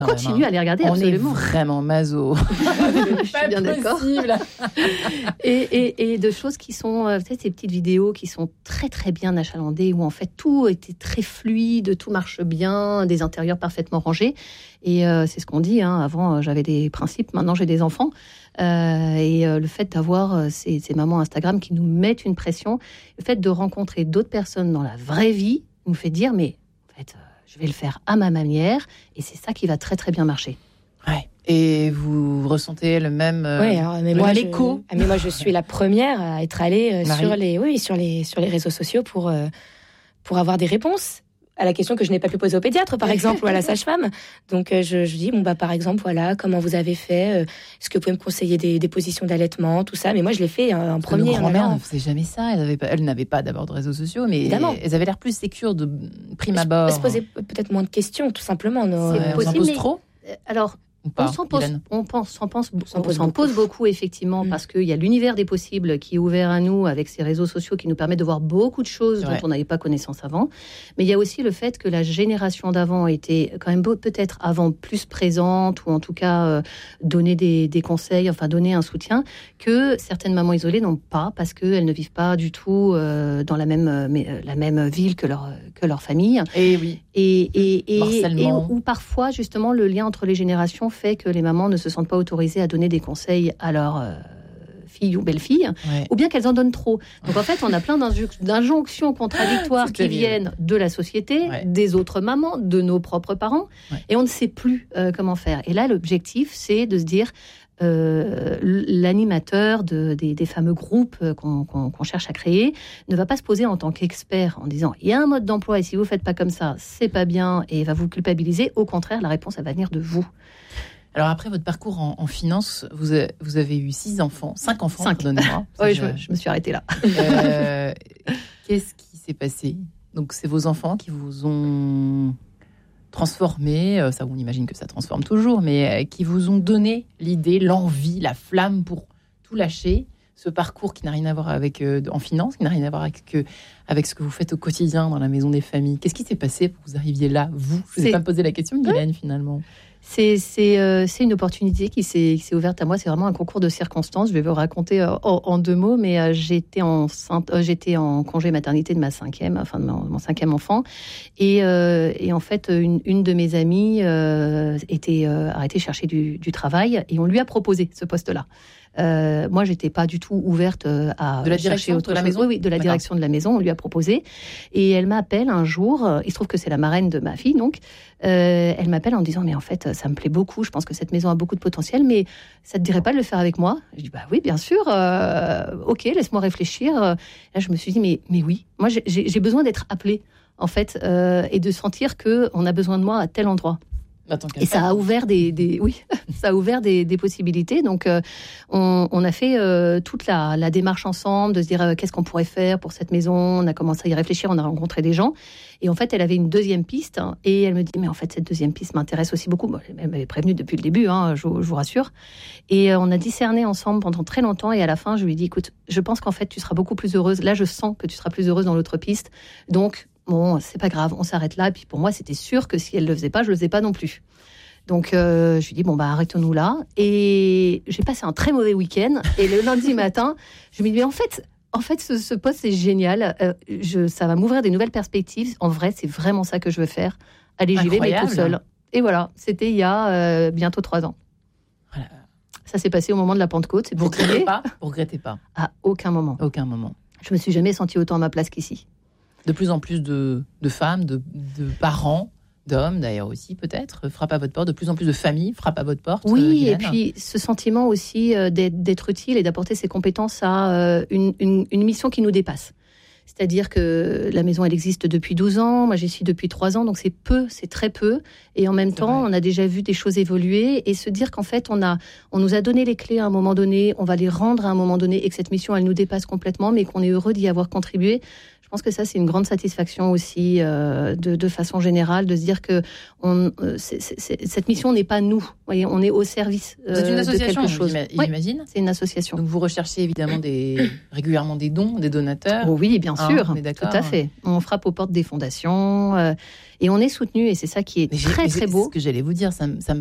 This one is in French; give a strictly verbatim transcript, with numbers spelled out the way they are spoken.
Continue à les regarder, on absolument. On est vraiment maso. Je suis bien d'accord. et, et, et de choses qui sont, euh, peut-être ces petites vidéos qui sont très très bien achalandées, où en fait tout était très fluide, tout marche bien, des intérieurs parfaitement rangés. Et euh, c'est ce qu'on dit, hein. Avant euh, j'avais des principes, maintenant j'ai des enfants. Euh, et euh, le fait d'avoir euh, ces, ces mamans Instagram qui nous mettent une pression, le fait de rencontrer d'autres personnes dans la vraie vie, nous fait dire, mais en fait... Euh, je vais le faire à ma manière, et c'est ça qui va très très bien marcher. Ouais. Et vous ressentez le même, euh, oui, alors, mais le moi, même je, écho. Mais moi, je suis la première à être allée euh, sur les, oui, sur les, sur les réseaux sociaux pour euh, pour avoir des réponses à la question que je n'ai pas pu poser au pédiatre, par exemple, ou à la sage-femme. Donc, euh, je, je dis, bon, bah, par exemple, voilà, comment vous avez fait, euh, est-ce que vous pouvez me conseiller des, des positions d'allaitement, tout ça. Mais moi, je l'ai fait euh, en premier. Nos grand-mères ne faisaient jamais ça. Elles, avaient pas, elles n'avaient pas d'abord de réseaux sociaux, mais Évidemment. Elles avaient l'air plus sécures de prime abord. Elles se posaient peut-être moins de questions, tout simplement. Nos, c'est ouais, possible, on s'en pose mais... trop Alors, Pas, on s'en pose, Hélène. on pense, s'en pense, s'en on pose s'en beaucoup. pose beaucoup effectivement, Mm. parce qu'il y a l'univers des possibles qui est ouvert à nous avec ces réseaux sociaux qui nous permettent de voir beaucoup de choses Ouais. dont on n'avait pas connaissance avant. Mais il y a aussi le fait que la génération d'avant était quand même beau- peut-être avant plus présente, ou en tout cas euh, donner des, des conseils, enfin donner un soutien, que certaines mamans isolées n'ont pas, parce qu'elles ne vivent pas du tout euh, dans la même, euh, mais, euh, la même ville que leur, que leur famille. Et oui. Et, et, et, Harcèlement. et où parfois, justement, le lien entre les générations fait que les mamans ne se sentent pas autorisées à donner des conseils à leurs euh, filles ou belles-filles, Ouais. ou bien qu'elles en donnent trop. Donc en fait, on a plein d'inju- d'injonctions contradictoires C'est qui terrible. viennent de la société, Ouais. des autres mamans, de nos propres parents, Ouais. et on ne sait plus euh, comment faire. Et là, l'objectif, c'est de se dire... Euh, l'animateur de, des, des fameux groupes qu'on, qu'on, qu'on cherche à créer ne va pas se poser en tant qu'expert en disant il y a un mode d'emploi et si vous ne faites pas comme ça, c'est pas bien et va vous culpabiliser. Au contraire, la réponse, elle va venir de vous. Alors après votre parcours en, en finance, vous avez, vous avez eu six enfants, cinq enfants, Cinq. pardonnez-moi. Oui, je, me- je me suis arrêtée là. Euh, qu'est-ce qui s'est passé? Donc c'est vos enfants qui vous ont transformé, euh, ça on imagine que ça transforme toujours, mais euh, qui vous ont donné l'idée, l'envie, la flamme pour tout lâcher, ce parcours qui n'a rien à voir avec euh, en finance, qui n'a rien à voir avec, que, avec ce que vous faites au quotidien dans la maison des familles. Qu'est-ce qui s'est passé pour que vous arriviez là, vous? Je ne vous ai C'est- pas posé la question, Guylaine, finalement. C'est, c'est, euh, c'est une opportunité qui s'est, qui s'est ouverte à moi. C'est vraiment un concours de circonstances. Je vais vous raconter euh, en, en deux mots, mais euh, j'étais, enceinte, euh, j'étais en congé maternité de ma cinquième, enfin de mon, mon cinquième enfant. Et, euh, et en fait, une, une de mes amies euh, était euh, arrêtée chercher du, du travail et on lui a proposé ce poste-là. Euh, moi, j'étais pas du tout ouverte euh, à De la chercher direction autre de la chose. maison Oui, oui, de la D'accord. direction de la maison. On lui a proposé et elle m'appelle un jour. euh, Il se trouve que c'est la marraine de ma fille, donc euh, elle m'appelle en disant mais en fait ça me plaît beaucoup. Je pense que cette maison a beaucoup de potentiel, mais ça te dirait pas de le faire avec moi? Je dis bah oui, bien sûr. euh, ok, laisse-moi réfléchir. Là, je me suis dit mais mais oui. Moi, j'ai, j'ai besoin d'être appelée en fait euh, et de sentir que on a besoin de moi à tel endroit. Bah, tant qu'à Et ça faire. a ouvert des, des oui, ça a ouvert des, des possibilités. Donc, euh, on, on a fait euh, toute la, la démarche ensemble, de se dire euh, qu'est-ce qu'on pourrait faire pour cette maison. On a commencé à y réfléchir, on a rencontré des gens. Et en fait, elle avait une deuxième piste. Hein, et elle me dit, mais en fait, cette deuxième piste m'intéresse aussi beaucoup. Bon, elle m'avait prévenue depuis le début, hein, je, je vous rassure. Et euh, on a discerné ensemble pendant très longtemps. Et à la fin, je lui ai dit, écoute, je pense qu'en fait, tu seras beaucoup plus heureuse. Là, je sens que tu seras plus heureuse dans l'autre piste. Donc, bon, c'est pas grave, on s'arrête là. Et puis pour moi, c'était sûr que si elle le faisait pas, je le faisais pas non plus. Donc, euh, je lui dis, bon, bah, arrêtons-nous là. Et j'ai passé un très mauvais week-end. Et le lundi matin, je me dis, mais en fait, en fait ce, ce poste, c'est génial. Euh, je, ça va m'ouvrir des nouvelles perspectives. En vrai, c'est vraiment ça que je veux faire. Allez, j'y vais, mais Incroyable. tout seul. Et voilà, c'était il y a euh, bientôt trois ans. Voilà. Ça s'est passé au moment de la Pentecôte. C'est Vous pour regrettez crier. pas? Vous regrettez pas? À aucun moment. À aucun moment. Je me suis jamais sentie autant à ma place qu'ici. De plus en plus de, de femmes, de, de parents, d'hommes d'ailleurs aussi peut-être, frappent à votre porte. De plus en plus de familles frappent à votre porte. euh, Oui, Guylaine. et puis ce sentiment aussi euh, d'être, d'être utile et d'apporter ses compétences à euh, une, une, une mission qui nous dépasse. C'est-à-dire que la maison, elle existe depuis douze ans, moi j'y suis depuis trois ans, donc c'est peu, c'est très peu. Et en même C'est temps, vrai. on a déjà vu des choses évoluer et se dire qu'en fait, on, a, on nous a donné les clés à un moment donné, on va les rendre à un moment donné et que cette mission, elle nous dépasse complètement, mais qu'on est heureux d'y avoir contribué. Je pense que ça, c'est une grande satisfaction aussi, euh, de, de façon générale, de se dire que on, euh, c'est, c'est, c'est, cette mission n'est pas nous. Vous voyez, on est au service euh, Vous êtes une association, de quelque chose. j'imagine. Ouais, c'est une association. Donc vous recherchez évidemment des, régulièrement des dons, des donateurs. Oh oui, bien sûr, hein, on est d'accord. tout à fait. On frappe aux portes des fondations euh, et on est soutenu, et c'est ça qui est Mais très, très beau. C'est ce que j'allais vous dire, ça, me- ça me